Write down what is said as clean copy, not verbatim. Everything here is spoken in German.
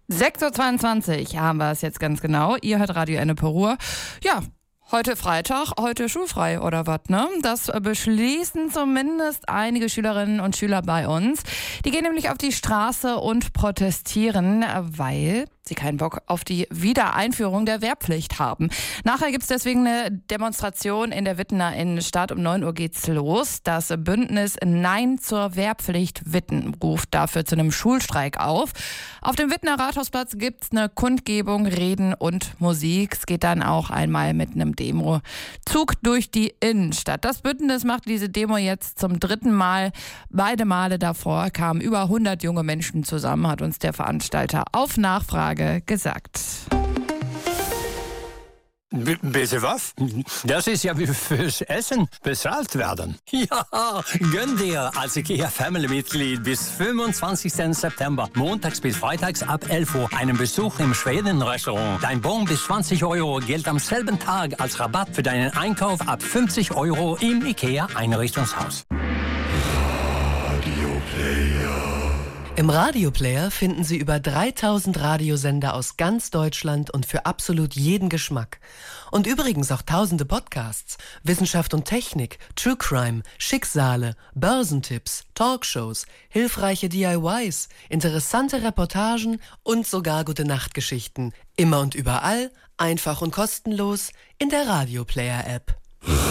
6:22 Uhr haben wir es jetzt ganz genau. Ihr hört Radio Ennepe Ruhr. Ja, heute Freitag, heute schulfrei oder was, ne? Das beschließen zumindest einige Schülerinnen und Schüler bei uns. Die gehen nämlich auf die Straße und protestieren, weil sie keinen Bock auf die Wiedereinführung der Wehrpflicht haben. Nachher gibt's deswegen eine Demonstration in der Wittener Innenstadt. Um 9 Uhr geht's los. Das Bündnis Nein zur Wehrpflicht Witten ruft dafür zu einem Schulstreik auf. Auf dem Wittener Rathausplatz gibt's eine Kundgebung, Reden und Musik. Es geht dann auch einmal mit einem Demo-Zug durch die Innenstadt. Das Bündnis macht diese Demo jetzt zum 3. Mal. Beide Male davor kamen über 100 junge Menschen zusammen, hat uns der Veranstalter auf Nachfrage gesagt. Bitte was? Das ist ja wie fürs Essen bezahlt werden. Ja, gönn dir als IKEA-Family-Mitglied bis 25. September, montags bis freitags ab 11 Uhr, einen Besuch im Schweden-Restaurant. Dein Bon bis 20 € gilt am selben Tag als Rabatt für deinen Einkauf ab 50 € im IKEA-Einrichtungshaus. Im Radioplayer finden Sie über 3000 Radiosender aus ganz Deutschland und für absolut jeden Geschmack. Und übrigens auch tausende Podcasts, Wissenschaft und Technik, True Crime, Schicksale, Börsentipps, Talkshows, hilfreiche DIYs, interessante Reportagen und sogar Gute-Nacht-Geschichten. Immer und überall, einfach und kostenlos in der Radioplayer-App.